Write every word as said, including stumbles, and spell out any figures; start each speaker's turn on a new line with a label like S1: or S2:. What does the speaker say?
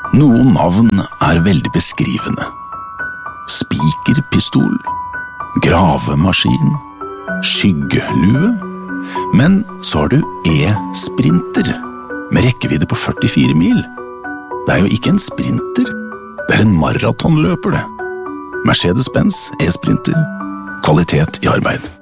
S1: Noen navn er veldig beskrivende. Spikerpistol, gravemaskin, skyggelue, men så har du e-sprinter, med rekkevidde på førtifire mil. Det er jo ikke en sprinter, det er en maratonløper det. Mercedes-Benz e-sprinter, kvalitet i arbeid.